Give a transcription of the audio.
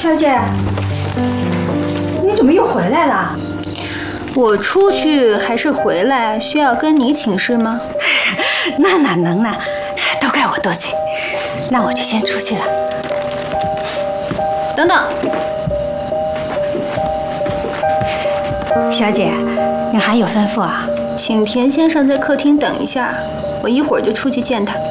小姐，你怎么又回来了？ 我出去还是回来，需要跟你请示吗？ 那哪能呢？都怪我多嘴，那我就先出去了。 等等， 小姐，你还有吩咐啊？ 请田先生在客厅等一下，我一会儿就出去见他。